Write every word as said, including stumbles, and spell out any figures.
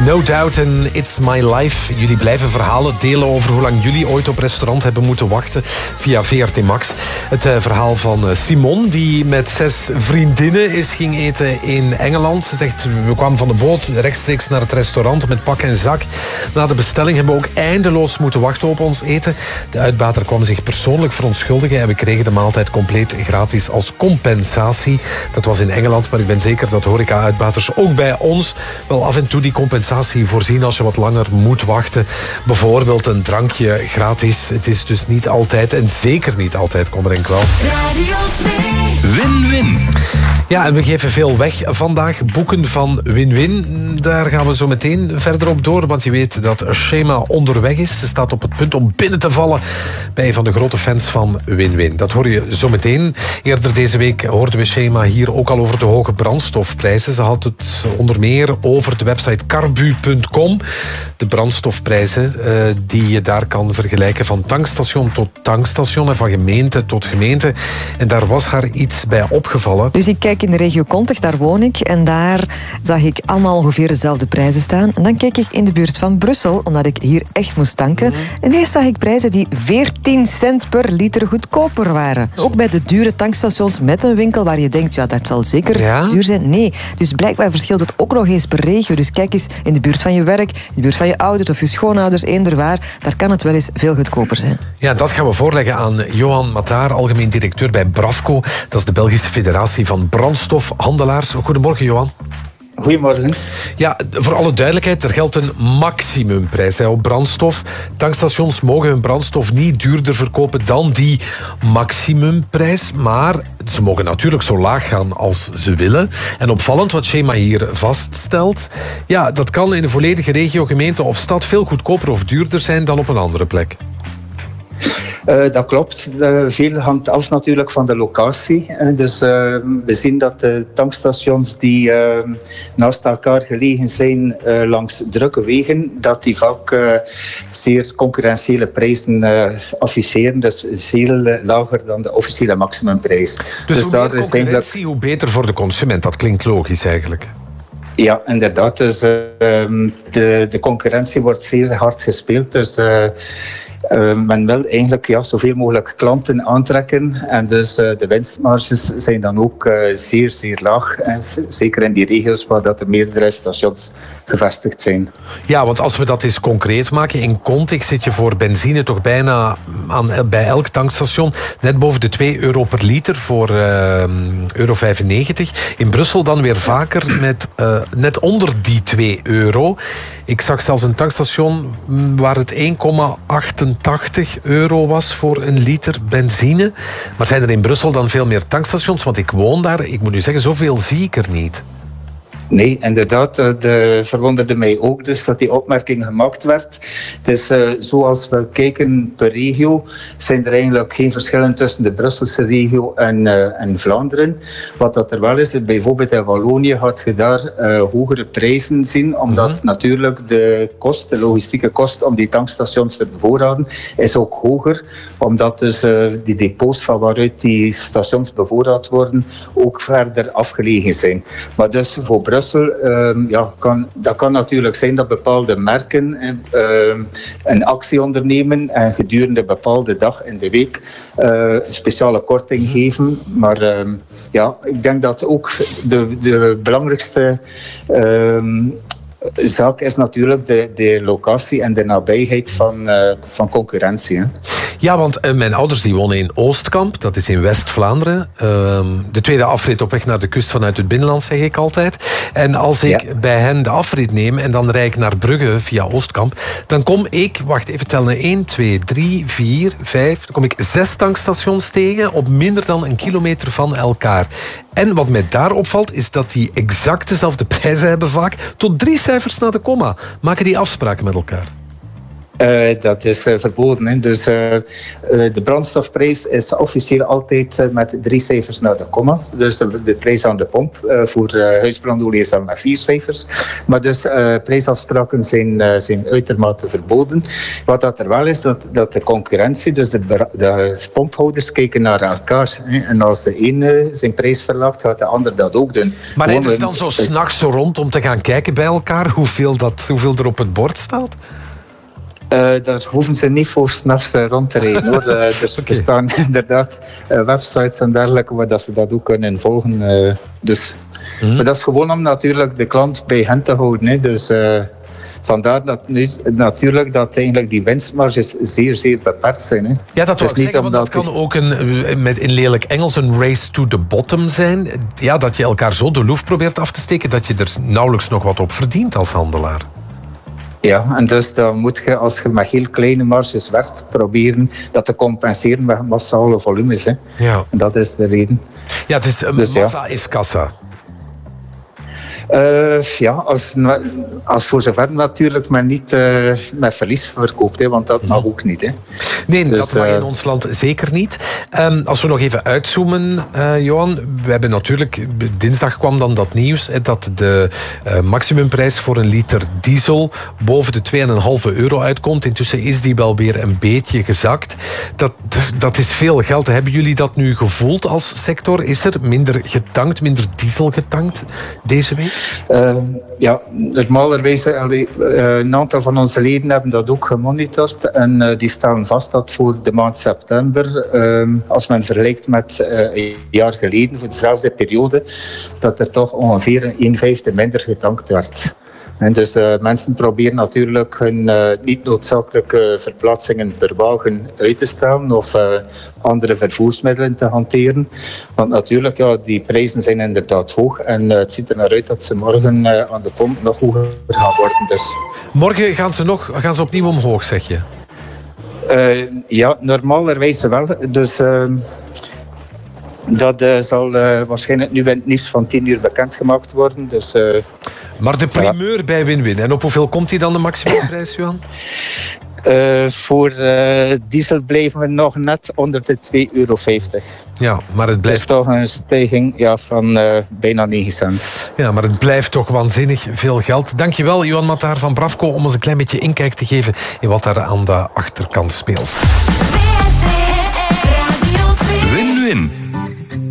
No Doubt en It's My Life. Jullie blijven verhalen delen over hoe lang jullie ooit op restaurant hebben moeten wachten via V R T Max. Het uh, verhaal van uh, Simon, die met zes vriendinnen is ging eten in Engeland. Ze zegt, we kwamen van de boot rechtstreeks naar het restaurant met pak en zak. Na de bestelling hebben we ook eindeloos moeten wachten op ons eten. De uitbater kwam zich persoonlijk verontschuldigen en we kregen de maaltijd compleet gratis als compensatie. Dat was in Engeland, maar ik ben zeker dat horeca-uitbaters ook bij ons wel af en toe die compensatie voorzien als je wat langer moet wachten. Bijvoorbeeld een drankje gratis. Het is dus niet altijd en zeker niet altijd kommer en kwel. Win-win. Ja, en we geven veel weg vandaag. Boeken van Win-win. Daar gaan we zo meteen verder op door, want je weet dat Shema onderweg is. Ze staat op het punt om binnen te vallen bij een van de grote fans van Win-win. Dat hoor je zo meteen. Eerder deze week hoorden we Shema hier ook al over de hoge brandstofprijzen. Ze had het onder meer over de website carbu punt com. De brandstofprijzen uh, die je daar kan vergelijken van tankstation tot tankstation en van gemeente tot gemeente. En daar was haar iets bij opgevallen. Dus ik kijk in de regio Contig, daar woon ik. En daar zag ik allemaal ongeveer dezelfde prijzen staan. En dan keek ik in de buurt van Brussel, omdat ik hier echt moest tanken. Mm. En ineens zag ik prijzen die veertien cent per liter goedkoper waren. Ook bij de dure tankstations met een winkel waar je denkt, ja, dat zal zeker ja? duur zijn. Nee, dus blijkbaar verschilt het ook nog eens per regio. Dus kijk eens in de buurt van je werk, in de buurt van je ouders of je schoonouders, eender waar. Daar kan het wel eens veel goedkoper zijn. Ja, dat gaan we voorleggen aan Johan Mataar, algemeen directeur bij Bravco. Dat is de Belgische Federatie van Brandstofhandelaars. Goedemorgen, Johan. Goedemorgen. Ja, voor alle duidelijkheid, er geldt een maximumprijs hè, op brandstof. Tankstations mogen hun brandstof niet duurder verkopen dan die maximumprijs. Maar ze mogen natuurlijk zo laag gaan als ze willen. En opvallend wat Shema hier vaststelt. Ja, dat kan in een volledige regio, gemeente of stad veel goedkoper of duurder zijn dan op een andere plek. Uh, dat klopt. Uh, veel hangt af natuurlijk van de locatie. Uh, dus uh, we zien dat de tankstations die uh, naast elkaar gelegen zijn uh, langs drukke wegen, dat die vaak uh, zeer concurrentiële prijzen uh, afficheren. Dus veel uh, lager dan de officiële maximumprijs. Dus, dus hoe daar meer concurrentie, eigenlijk... hoe beter voor de consument. Dat klinkt logisch eigenlijk. Ja, inderdaad. Dus uh, de, de concurrentie wordt zeer hard gespeeld. Dus uh, uh, men wil eigenlijk ja, zoveel mogelijk klanten aantrekken. En dus uh, de winstmarges zijn dan ook uh, zeer, zeer laag. En zeker in die regio's waar dat er meerdere stations gevestigd zijn. Ja, want als we dat eens concreet maken. In Contig zit je voor benzine toch bijna aan, bij elk tankstation net boven de twee euro per liter voor uh, euro vijfennegentig. In Brussel dan weer vaker met... Uh, net onder die twee euro. Ik zag zelfs een tankstation waar het één komma achtentachtig euro was voor een liter benzine. Maar zijn er in Brussel dan veel meer tankstations? Want ik woon daar, ik moet nu zeggen, zoveel zie ik er niet. Nee, inderdaad. Dat verwonderde mij ook dus dat die opmerking gemaakt werd. Het is uh, zoals we kijken per regio, zijn er eigenlijk geen verschillen tussen de Brusselse regio en, uh, en Vlaanderen. Wat dat er wel is, bijvoorbeeld in Wallonië gaat je daar uh, hogere prijzen zien, omdat mm-hmm. natuurlijk de kost, de logistieke kost om die tankstations te bevoorraden, is ook hoger, omdat dus uh, die depots van waaruit die stations bevoorraad worden, ook verder afgelegen zijn. Maar dus voor Brussel Um, ja, kan, dat kan natuurlijk zijn dat bepaalde merken um, een actie ondernemen en gedurende een bepaalde dag in de week uh, een speciale korting geven. Maar um, ja, ik denk dat ook de, de belangrijkste um, zaak is natuurlijk de, de locatie en de nabijheid van, uh, van concurrentie. Hè. Ja, want uh, mijn ouders die wonen in Oostkamp, dat is in West-Vlaanderen. Uh, de tweede afrit op weg naar de kust vanuit het binnenland, zeg ik altijd. En als ik ja. bij hen de afrit neem en dan rijd ik naar Brugge via Oostkamp, dan kom ik, wacht even tellen, één, twee, drie, vier, vijf, dan kom ik zes tankstations tegen op minder dan een kilometer van elkaar. En wat mij daar opvalt, is dat die exact dezelfde prijzen hebben vaak, tot drie cijfers na de komma. Maken die afspraken met elkaar? Uh, dat is uh, verboden. Hè. Dus uh, uh, de brandstofprijs is officieel altijd uh, met drie cijfers naar de komma. Dus de, de prijs aan de pomp uh, voor uh, huisbrandolie is dan met vier cijfers. Maar dus uh, prijsafspraken zijn, uh, zijn uitermate verboden. Wat dat er wel is, dat, dat de concurrentie, dus de, de pomphouders kijken naar elkaar. Hè. En als de ene zijn prijs verlaagt, gaat de ander dat ook doen. Maar rijden ze dan zo s'nachts zo rond om te gaan kijken bij elkaar hoeveel, dat, hoeveel er op het bord staat? Uh, daar hoeven ze niet voor 's nachts uh, rond te rijden, hoor. Uh, er okay. bestaan inderdaad uh, websites en dergelijke waar dat ze dat ook kunnen volgen. Uh, dus. Mm-hmm. Maar dat is gewoon om natuurlijk de klant bij hen te houden. Hè. Dus uh, vandaar dat nu, natuurlijk dat eigenlijk die winstmarges zeer, zeer beperkt zijn. Hè. Ja, dat wil ik zeggen, want dat kan die... ook een, met in lelijk Engels een race to the bottom zijn. Ja, dat je elkaar zo de loef probeert af te steken dat je er nauwelijks nog wat op verdient als handelaar. Ja, en dus dan moet je, als je met heel kleine marges werkt, proberen dat te compenseren met massale volumes. Hè. Ja. En dat is de reden. Ja, dus, dus massa ja. is kassa. Uh, ja, als, als voor zover natuurlijk men niet uh, met verlies verkoopt, hè, want dat mag ook niet. Hè. Nee, dus, dat mag in ons land zeker niet. Um, als we nog even uitzoomen, uh, Johan. We hebben natuurlijk, dinsdag kwam dan dat nieuws, hè, dat de uh, maximumprijs voor een liter diesel boven de twee komma vijf euro uitkomt. Intussen is die wel weer een beetje gezakt. Dat, dat is veel geld. Hebben jullie dat nu gevoeld als sector? Is er minder getankt, minder diesel getankt deze week? Uh, ja, normalerwijze, uh, een aantal van onze leden hebben dat ook gemonitord en uh, die stellen vast dat voor de maand september, uh, als men vergelijkt met uh, een jaar geleden, voor dezelfde periode, dat er toch ongeveer een vijfde minder getankt werd. En dus uh, mensen proberen natuurlijk hun uh, niet noodzakelijke verplaatsingen per wagen uit te stellen of uh, andere vervoersmiddelen te hanteren. Want natuurlijk, ja, die prijzen zijn inderdaad hoog en uh, het ziet er naar uit dat ze morgen uh, aan de pomp nog hoger gaan worden. Dus. Morgen gaan ze, nog, gaan ze opnieuw omhoog, zeg je? Uh, ja, normalerwijze wel. Dus... Uh, Dat uh, zal uh, waarschijnlijk nu in het nieuws van tien uur bekendgemaakt worden. Dus, uh, maar de primeur ja. bij Win-Win. En op hoeveel komt die dan, de maximumprijs, Johan? Uh, voor uh, diesel blijven we nog net onder de twee euro vijftig. Ja, maar het blijft... Dat is toch een stijging ja, van uh, bijna negen cent. Ja, maar het blijft toch waanzinnig veel geld. Dankjewel, Johan Mataar van Brafco, om ons een klein beetje inkijk te geven in wat daar aan de achterkant speelt. Win-Win.